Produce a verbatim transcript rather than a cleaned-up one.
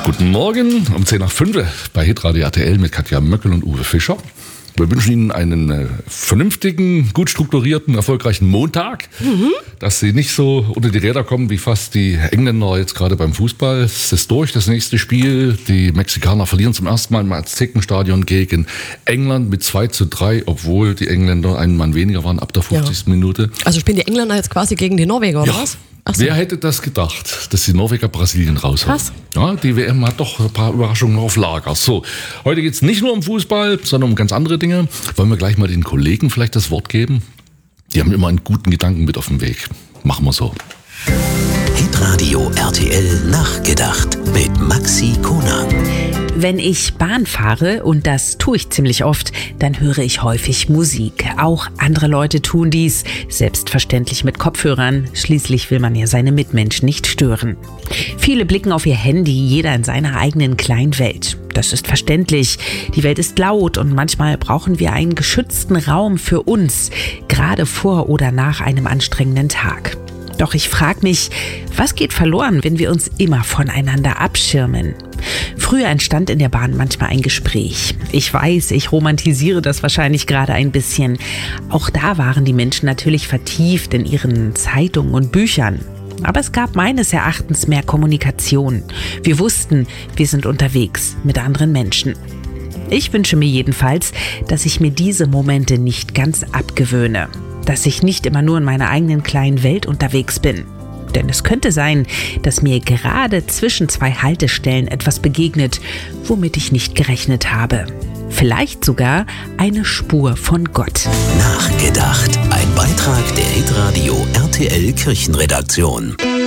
Guten Morgen, um zehn nach fünf bei Hitradio R T L mit Katja Möckel und Uwe Fischer. Wir wünschen Ihnen einen äh, vernünftigen, gut strukturierten, erfolgreichen Montag, mhm. dass Sie nicht so unter die Räder kommen wie fast die Engländer jetzt gerade beim Fußball. Es ist durch, das nächste Spiel. Die Mexikaner verlieren zum ersten Mal im Aztekenstadion gegen England mit zwei zu drei, obwohl die Engländer einen Mann weniger waren ab der fünfzigsten Ja. Minute. Also spielen die Engländer jetzt quasi gegen die Norweger, oder ja. was? Ach so. Wer hätte das gedacht, dass die Norweger Brasilien raushauen? Krass. Ja, die W M hat doch ein paar Überraschungen auf Lager. So, heute geht es nicht nur um Fußball, sondern um ganz andere Dinge. Wollen wir gleich mal den Kollegen vielleicht das Wort geben? Die haben immer einen guten Gedanken mit auf dem Weg. Machen wir so. Hitradio R T L Nachgedacht mit Maxi Konang. Wenn ich Bahn fahre, und das tue ich ziemlich oft, dann höre ich häufig Musik. Auch andere Leute tun dies, selbstverständlich mit Kopfhörern. Schließlich will man ja seine Mitmenschen nicht stören. Viele blicken auf ihr Handy, jeder in seiner eigenen kleinen Welt. Das ist verständlich. Die Welt ist laut und manchmal brauchen wir einen geschützten Raum für uns, gerade vor oder nach einem anstrengenden Tag. Doch ich frage mich, was geht verloren, wenn wir uns immer voneinander abschirmen? Früher entstand in der Bahn manchmal ein Gespräch. Ich weiß, ich romantisiere das wahrscheinlich gerade ein bisschen. Auch da waren die Menschen natürlich vertieft in ihren Zeitungen und Büchern. Aber es gab meines Erachtens mehr Kommunikation. Wir wussten, wir sind unterwegs mit anderen Menschen. Ich wünsche mir jedenfalls, dass ich mir diese Momente nicht ganz abgewöhne. Dass ich nicht immer nur in meiner eigenen kleinen Welt unterwegs bin. Denn es könnte sein, dass mir gerade zwischen zwei Haltestellen etwas begegnet, womit ich nicht gerechnet habe. Vielleicht sogar eine Spur von Gott. Nachgedacht. Ein Beitrag der Hitradio R T L Kirchenredaktion.